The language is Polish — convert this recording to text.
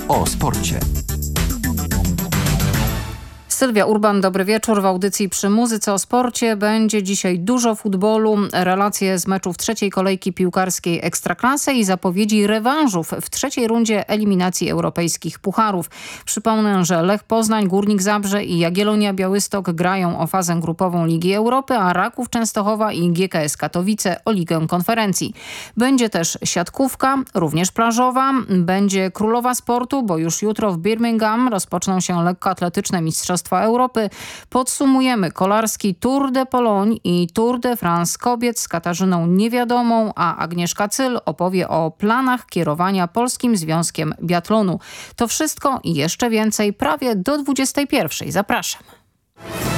o sporcie. Sylwia Urban, dobry wieczór. W audycji Przy Muzyce o sporcie będzie dzisiaj dużo futbolu, relacje z meczów trzeciej kolejki piłkarskiej Ekstraklasy i zapowiedzi rewanżów w trzeciej rundzie eliminacji europejskich pucharów. Przypomnę, że Lech Poznań, Górnik Zabrze i Jagiellonia Białystok grają o fazę grupową Ligi Europy, a Raków Częstochowa i GKS Katowice o Ligę Konferencji. Będzie też siatkówka, również plażowa, będzie królowa sportu, bo już jutro w Birmingham rozpoczną się lekkoatletyczne mistrzostwa Europy. Podsumujemy kolarski Tour de Pologne i Tour de France kobiet z Katarzyną Niewiadomą, a Agnieszka Cyl opowie o planach kierowania Polskim Związkiem Biatlonu. To wszystko i jeszcze więcej prawie do 21:00. Zapraszam.